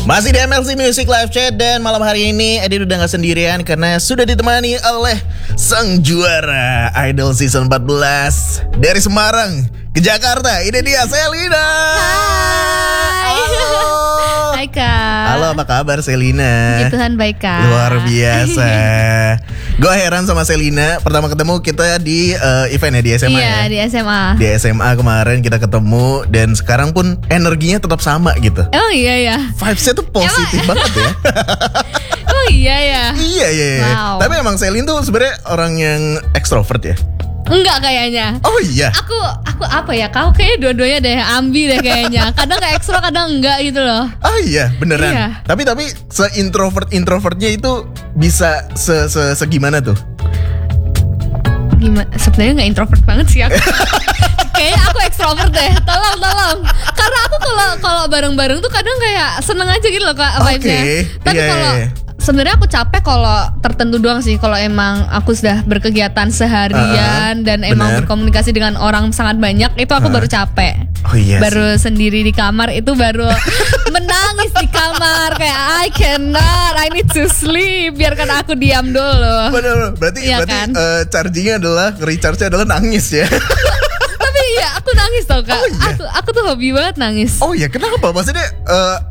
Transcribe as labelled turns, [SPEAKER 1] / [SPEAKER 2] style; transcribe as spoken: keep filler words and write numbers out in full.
[SPEAKER 1] Masih di M L C Music Live Chat. Dan malam hari ini Edi udah gak sendirian karena sudah ditemani oleh sang juara Idol Season empat belas dari Semarang ke Jakarta. Ini dia Selina.
[SPEAKER 2] Hai.
[SPEAKER 1] Halo.
[SPEAKER 2] Hai Kak.
[SPEAKER 1] Halo, apa kabar Selina?
[SPEAKER 2] Puji Tuhan baik Kak.
[SPEAKER 1] Luar biasa. Gue heran sama Selina. Pertama ketemu kita di uh, event ya, di S M A.
[SPEAKER 2] Iya,
[SPEAKER 1] ya?
[SPEAKER 2] di S M A.
[SPEAKER 1] Di S M A kemarin kita ketemu. Dan sekarang pun energinya tetap sama gitu.
[SPEAKER 2] Oh iya ya.
[SPEAKER 1] Vibes-nya tuh positif banget ya.
[SPEAKER 2] Oh iya ya.
[SPEAKER 1] Iya iya iya.
[SPEAKER 2] Wow.
[SPEAKER 1] Tapi emang Selin tuh sebenarnya orang yang ekstrovert ya.
[SPEAKER 2] Enggak kayaknya.
[SPEAKER 1] Oh iya.
[SPEAKER 2] Aku aku apa ya? Kau kayaknya dua-duanya deh, ambi deh kayaknya. Kadang kayak ekstro, kadang enggak gitu loh.
[SPEAKER 1] Oh iya, beneran.
[SPEAKER 2] Iya.
[SPEAKER 1] Tapi tapi se introvert introvertnya itu bisa se se segimana tuh?
[SPEAKER 2] Gimana? Sebenarnya nggak introvert banget sih aku. Kayaknya aku ekstrovert deh. Tolong tolong. Karena aku kalau kalau bareng-bareng tuh kadang kayak seneng aja gitu loh Kak vibes-nya.
[SPEAKER 1] Oke.
[SPEAKER 2] Tapi
[SPEAKER 1] Iya,
[SPEAKER 2] kalau
[SPEAKER 1] iya.
[SPEAKER 2] sebenarnya aku capek kalau tertentu doang sih. Kalau emang aku sudah berkegiatan seharian
[SPEAKER 1] Uh-uh,
[SPEAKER 2] dan emang
[SPEAKER 1] bener.
[SPEAKER 2] berkomunikasi dengan orang sangat banyak, itu aku
[SPEAKER 1] Uh-uh.
[SPEAKER 2] baru capek.
[SPEAKER 1] Oh iya.
[SPEAKER 2] Baru sendiri di kamar itu baru menangis di kamar kayak I cannot, I need to sleep. Biarkan aku diam dulu.
[SPEAKER 1] Bener, berarti
[SPEAKER 2] Iya
[SPEAKER 1] berarti
[SPEAKER 2] kan?
[SPEAKER 1] eh, chargingnya adalah recharge-nya adalah nangis ya.
[SPEAKER 2] Tapi iya aku nangis tau Kak.
[SPEAKER 1] Oh iya?
[SPEAKER 2] Aku aku tuh hobi banget nangis.
[SPEAKER 1] Oh iya, kenapa? Maksudnya eh,